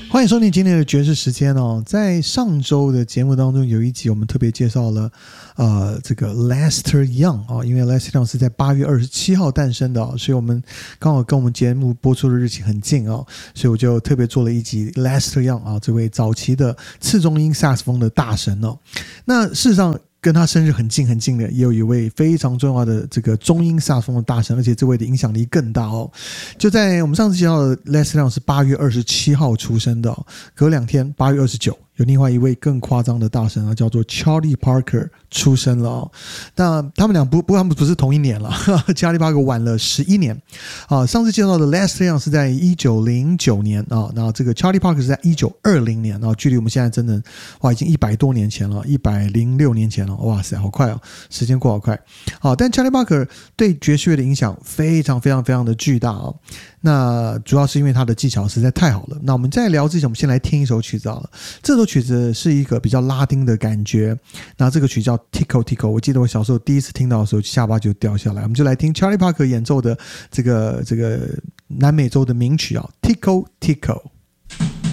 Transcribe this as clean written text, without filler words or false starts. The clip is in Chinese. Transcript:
欢迎收听今天的爵士时间哦。在上周的节目当中，有一集我们特别介绍了这个 Lester Young 哦，因为 Lester Young 是在8月27号诞生的哦，所以我们刚好跟我们节目播出的日期很近哦，所以我就特别做了一集 Lester Young 啊，这位早期的次中音萨克斯风的大神哦。那事实上跟他生日很近很近的，也有一位非常重要的这个中音萨克斯风的大神，而且这位的影响力更大哦。就在我们上次介绍的 Lester Young 是8月27号出生的哦，隔2天8月29有另外一位更夸张的大神啊，叫做 Charlie Parker 出生了哦。那他们俩他们不是同一年了，Charlie Parker 晚了11年啊。上次介绍的 Lester Young 是在1909年啊，那这个 Charlie Parker 是在1920年啊，距离我们现在真的已经100多年前了，106年前了，哇塞，好快哦，时间过好快。好，但 Charlie Parker 对爵士乐的影响非常非常非常的巨大哦。那主要是因为他的技巧实在太好了。那我们在聊之前，我们先来听一首曲子好了。这首曲子是一个比较拉丁的感觉，那这个曲叫 Tico Tico， 我记得我小时候第一次听到的时候下巴就掉下来。我们就来听 Charlie Parker 演奏的这个南美洲的名曲啊， Tico Tico。